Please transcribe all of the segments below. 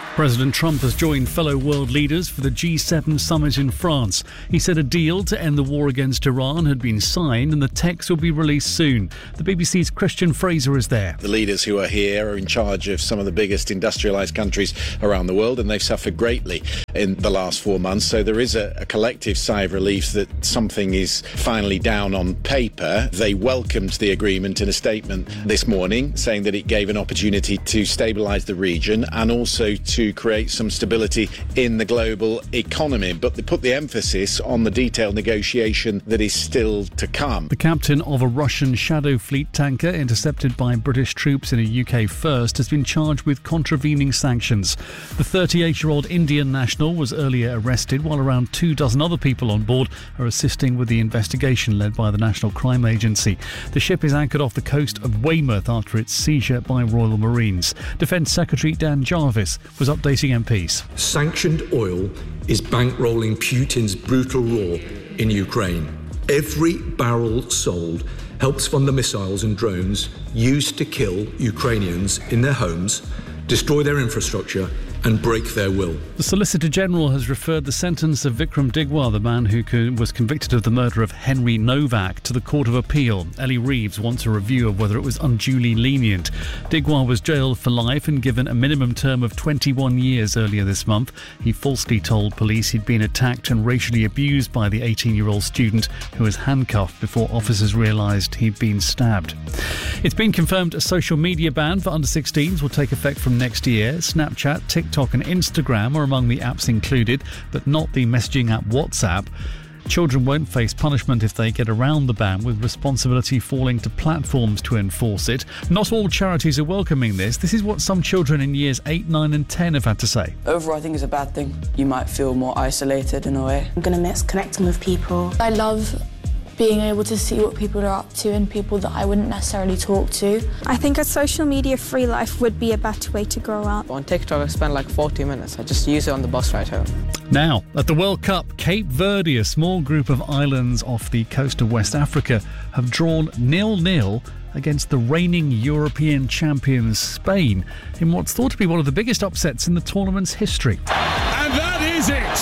President Trump has joined fellow world leaders for the G7 summit in France. He said a deal to end the war against Iran had been signed and the text will be released soon. The BBC's Christian Fraser is there. The leaders who are here are in charge of some of the biggest industrialised countries around the world, and they've suffered greatly in the last 4 months. So there is a collective sigh of relief that something is finally down on paper. They welcomed the agreement in a statement this morning, saying that it gave an opportunity to stabilise the region and also to create some stability in the global economy. But they put the emphasis on the detailed negotiation that is still to come. The captain of a Russian Shadow Fleet tanker intercepted by British troops in a UK first has been charged with contravening sanctions. The 38-year-old Indian national was earlier arrested, while around 24 other people on board are assisting with the investigation led by the National Crime Agency. The ship is anchored off the coast of Weymouth after its seizure by Royal Marines. Defence Secretary Dan Jarvis was updating MPs. Sanctioned oil is bankrolling Putin's brutal war in Ukraine. Every barrel sold helps fund the missiles and drones used to kill Ukrainians in their homes, destroy their infrastructure and break their will. The Solicitor General has referred the sentence of Vikram Digwar, the man who was convicted of the murder of Henry Novak, to the Court of Appeal. Ellie Reeves wants a review of whether it was unduly lenient. Digwar was jailed for life and given a minimum term of 21 years earlier this month. He falsely told police he'd been attacked and racially abused by the 18-year-old student who was handcuffed before officers realised he'd been stabbed. It's been confirmed a social media ban for under-16s will take effect from next year. Snapchat, TikTok and Instagram are among the apps included, but not the messaging app WhatsApp. Children won't face punishment if they get around the ban, with responsibility falling to platforms to enforce it. Not all charities are welcoming this. This is what some children in years 8, 9 and 10 have had to say. Overall, I think it's a bad thing. You might feel more isolated in a way. I'm going to miss connecting with people. I love being able to see what people are up to and people that I wouldn't necessarily talk to. I think a social media-free life would be a better way to grow up. On TikTok, I spend like 40 minutes. I just use it on the bus ride home. Now, at the World Cup, Cape Verde, a small group of islands off the coast of West Africa, have drawn 0-0 against the reigning European champions Spain in what's thought to be one of the biggest upsets in the tournament's history. And that is it!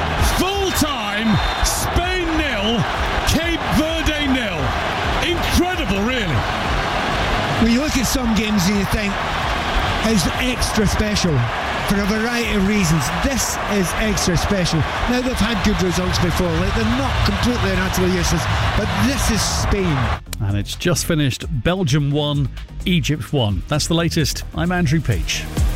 Full-time, Spain 0, Cape Verde 0. Incredible, really. When you look at some games and you think, it's extra special for a variety of reasons. This is extra special. Now, they've had good results before, like they're not completely and utterly useless, but this is Spain. And it's just finished. Belgium 1, Egypt 1. That's the latest. I'm Andrew Peach.